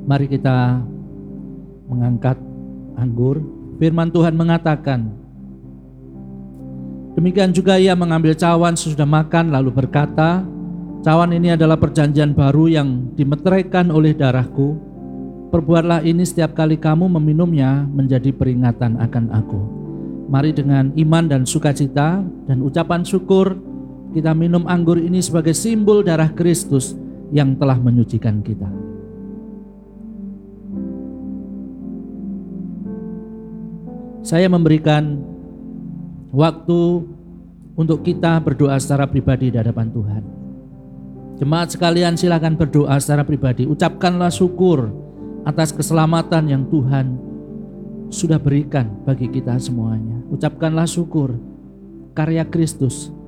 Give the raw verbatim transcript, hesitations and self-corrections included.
Mari kita mengangkat anggur. Firman Tuhan mengatakan, demikian juga ia mengambil cawan sesudah makan lalu berkata, cawan ini adalah perjanjian baru yang dimeteraikan oleh darahku. Perbuatlah ini setiap kali kamu meminumnya menjadi peringatan akan aku. Mari dengan iman dan sukacita dan ucapan syukur kita minum anggur ini sebagai simbol darah Kristus yang telah menyucikan kita. Saya memberikan waktu untuk kita berdoa secara pribadi di hadapan Tuhan. Jemaat sekalian, silakan berdoa secara pribadi. Ucapkanlah syukur atas keselamatan yang Tuhan sudah berikan bagi kita semuanya. Ucapkanlah syukur karya Kristus